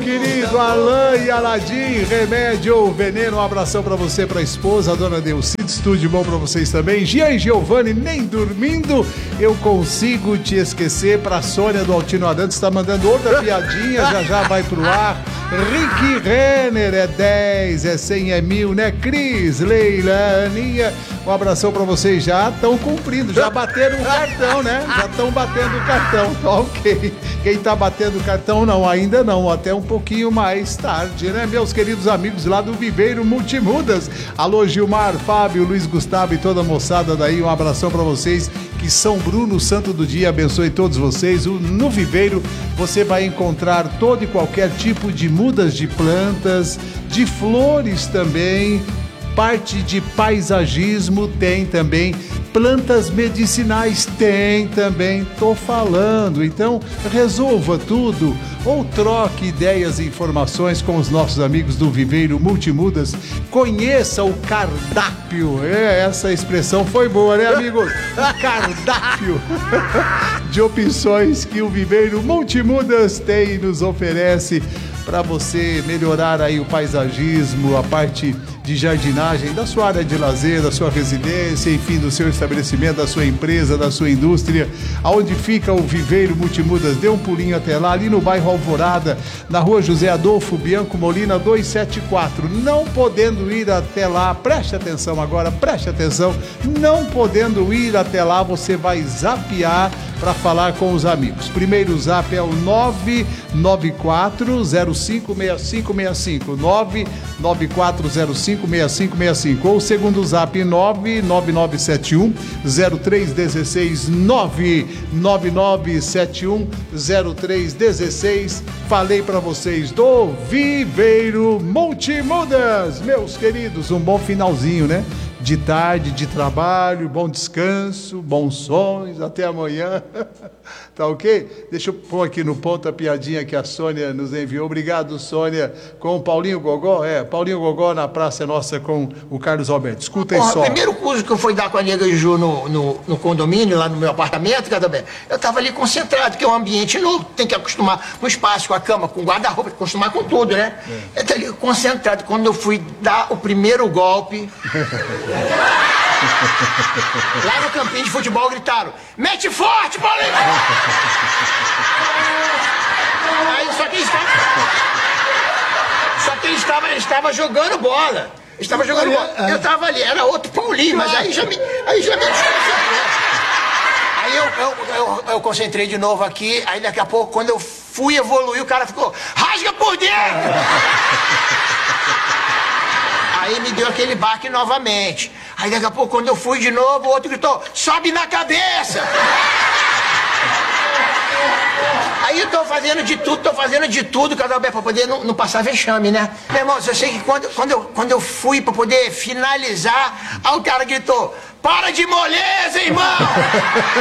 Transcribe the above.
querido Alain e Aladim, remédio ou veneno. Um abração pra você, pra esposa, a dona Delcides, tudo de bom pra vocês também. Gian e Giovanni, nem dormindo eu consigo te esquecer. Pra Sônia do Altino Arantes, tá mandando outra piadinha, já vai pro ar. Rick Renner, é 10, é 100, é 1000, né? Cris, Leila, Aninha, um abração pra vocês. Já estão cumprindo, já bateram o cartão, né? Já estão batendo o cartão, tá ok. Quem tá batendo o cartão, não, ainda não, até um pouquinho mais tarde, né? Meus queridos amigos lá do Viveiro Multimudas. Alô, Gilmar, Fábio, Luiz Gustavo e toda a moçada daí, um abração pra vocês. Que São Bruno, Santo do Dia, abençoe todos vocês. No Viveiro você vai encontrar todo e qualquer tipo de mudas de plantas, de flores também, parte de paisagismo tem também, plantas medicinais tem também, tô falando. Então resolva tudo ou troque ideias e informações com os nossos amigos do Viveiro Multimudas. Conheça o cardápio, essa expressão foi boa, né, amigos? O cardápio de opções que o Viveiro Multimudas tem e nos oferece para você melhorar aí o paisagismo, a parte de jardinagem da sua área de lazer, da sua residência, enfim, do seu estabelecimento, da sua empresa, da sua indústria. Aonde fica o Viveiro Multimudas? Dê um pulinho até lá, ali no bairro Alvorada, na rua José Adolfo Bianco Molina 274. Não podendo ir até lá, preste atenção agora, preste atenção, não podendo ir até lá, você vai zapear para falar com os amigos. Primeiro zap é o 994056565, 994056565, ou o segundo zap 999710316, 999710316. Falei para vocês do Viveiro Multimudas, meus queridos, um bom finalzinho, né? De tarde, de trabalho, bom descanso, bons sonhos, até amanhã, tá ok? Deixa eu pôr aqui no ponto a piadinha que a Sônia nos enviou. Obrigado, Sônia, com o Paulinho Gogó, Paulinho Gogó na Praça Nossa com o Carlos Alberto. Escuta aí só. O primeiro curso que eu fui dar com a nega Ju no condomínio, lá no meu apartamento, eu tava ali concentrado, que é um ambiente novo, tem que acostumar com o espaço, com a cama, com o guarda-roupa, acostumar com tudo, né? Eu tava ali concentrado, quando eu fui dar o primeiro golpe... Lá no campinho de futebol gritaram: mete forte, Paulinho! Aí só que ele estava jogando bola. Eu tava ali, era outro Paulinho, mas aí já me desconcentrou. Aí eu concentrei de novo aqui, aí daqui a pouco, quando eu fui evoluir, o cara ficou: rasga por dentro! Aí me deu aquele baque novamente. Aí daqui a pouco, quando eu fui de novo, o outro gritou: sobe na cabeça! Aí eu tô fazendo de tudo, Casalberto, pra poder não passar vexame, né? Meu irmão, eu sei que quando eu fui pra poder finalizar, aí o cara gritou: para de moleza, irmão!